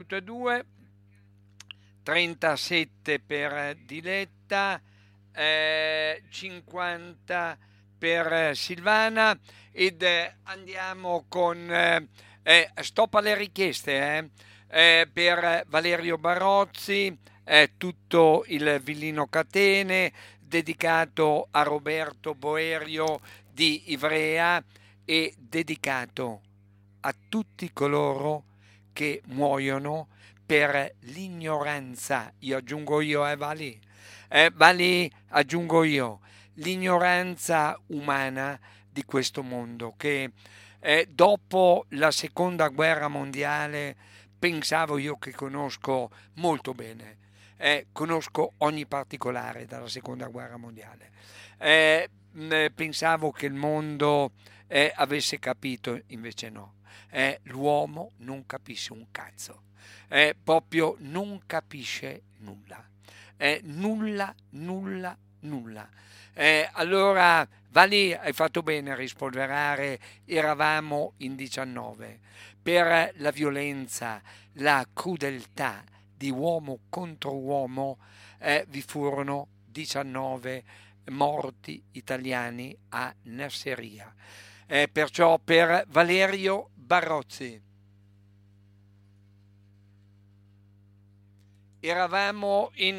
tutte e due, 37 per Diletta, 50 per Silvana ed andiamo con stop alle richieste per Valerio Barozzi, tutto il Villino Catene dedicato a Roberto Boerio di Ivrea e dedicato a tutti coloro che muoiono per l'ignoranza. Io aggiungo io, va lì, aggiungo io, l'ignoranza umana di questo mondo che dopo la seconda guerra mondiale pensavo io che conosco molto bene, conosco ogni particolare dalla seconda guerra mondiale. Pensavo che il mondo avesse capito, invece no. L'uomo non capisce un cazzo, proprio non capisce nulla. Nulla, nulla, nulla. Allora va lì, hai fatto bene a rispolverare, eravamo in 19 per la violenza, la crudeltà di uomo contro uomo, vi furono 19 morti italiani a Nasseria. Perciò per Valerio Barozzi. Eravamo in